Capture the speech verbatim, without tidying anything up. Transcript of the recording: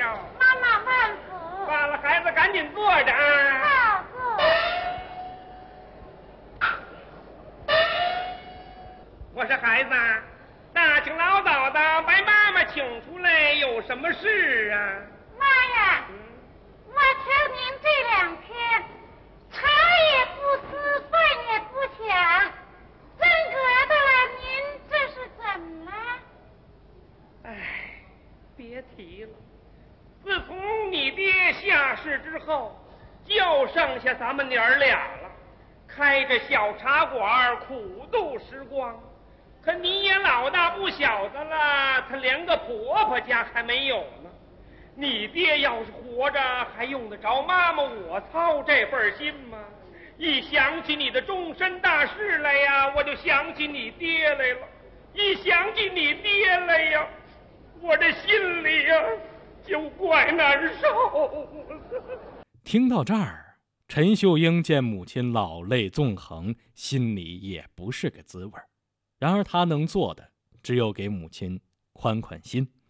哟。 妈妈慢福。 罢了，孩子赶紧坐着啊。 好坐。 我说孩子，大清老早的把妈妈请出来，有什么事啊？ 妈呀， 嗯、 我瞧您这两天茶也不思，饭也不想，真格的了，您这是怎么了？ 哎，别提了，自从你爹下世之后，就剩下咱们娘儿俩了，开着小茶馆苦度时光。可你也老大不小的了，他连个婆婆家还没有呢。你爹要是活着，还用得着妈妈我操这份心吗？一想起你的终身大事来呀，我就想起你爹来了；一想起你爹来呀，我这心里呀就怪难受。 听到这儿，陈秀英见母亲老泪纵横，心里也不是个滋味。然而他能做的只有给母亲宽宽心。